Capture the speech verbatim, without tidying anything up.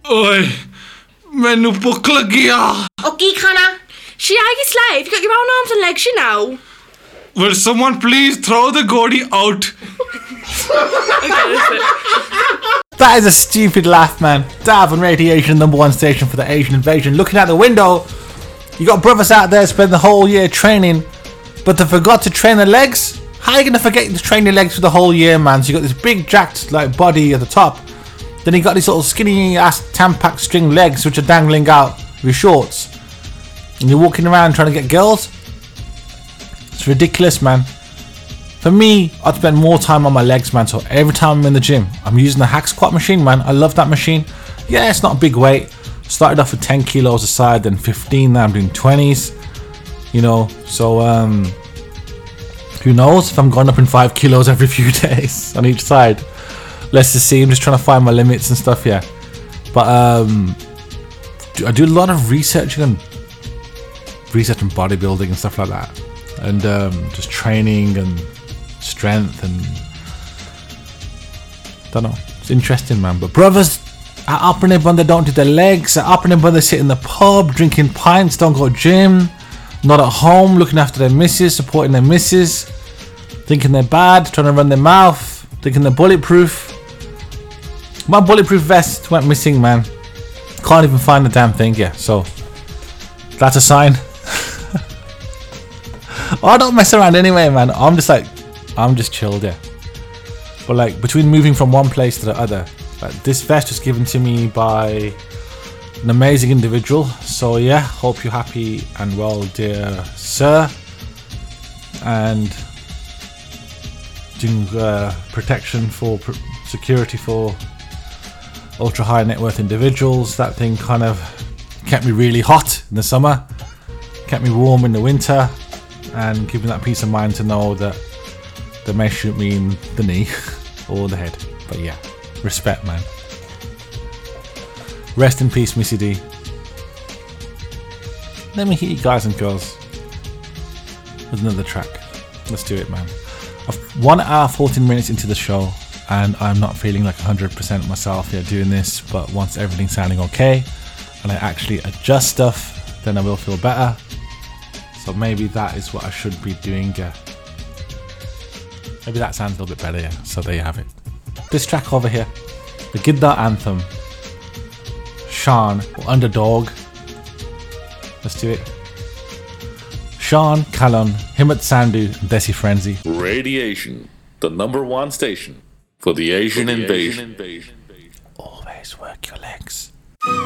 Oi, menu book lagia. Oh, ਕੀ ਖਾਣਾ? Shiyagi slave, you got your own arms and legs, you know. Will someone please throw the Gordy out? That is a stupid laugh, man. Dav on Radiation, number one station for the Asian invasion. Looking out the window, you got brothers out there spend the whole year training, but they forgot to train their legs. How are you gonna forget to train your legs for the whole year, man? So you got this big jacked like body at the top, then you got these little skinny ass Tampax string legs which are dangling out of your shorts, and you're walking around trying to get girls. It's ridiculous, man. For me, I'd spend more time on my legs, man. So every time I'm in the gym, I'm using the hack squat machine, man. I love that machine. Yeah, it's not a big weight. Started off with ten kilos a side, then fifteen. Now I'm doing twenties. You know, so um, who knows if I'm going up in five kilos every few days on each side. Let's just see. I'm just trying to find my limits and stuff, yeah. But um, I do a lot of researching and research and bodybuilding and stuff like that, and um, just training and strength and don't know. It's interesting, man. But brothers at Upper they don't do their legs. At Upper they sit in the pub drinking pints, don't go to gym, not at home looking after their missus, supporting their missus, thinking they're bad, trying to run their mouth, thinking they're bulletproof. My bulletproof vest went missing, man. Can't even find the damn thing. Yeah, so that's a sign. I don't mess around anyway, man. I'm just like, I'm just chilled, yeah. But like, between moving from one place to the other, like, this vest was given to me by an amazing individual. So yeah, hope you're happy and well, dear sir. And doing uh, protection for pr- security for ultra high net worth individuals. That thing kind of kept me really hot in the summer, kept me warm in the winter, and giving that peace of mind to know that they may shoot me in the knee or the head. But yeah, respect, man. Rest in peace, Missy D. Let me hit you guys and girls with another track. Let's do it, man. I've one hour fourteen minutes into the show and I'm not feeling like one hundred percent myself yet doing this, but once everything's sounding okay and I actually adjust stuff, then I will feel better. So maybe that is what I should be doing, yeah. Maybe that sounds a little bit better, yeah. So there you have it. This track over here, the Gidda Anthem, Sean, or Underdog. Let's do it. Sean, Calon, Himmat Sandhu, and Desi Frenzy. Radiation, the number one station for the Asian, for the invasion. Asian invasion. Always work your legs.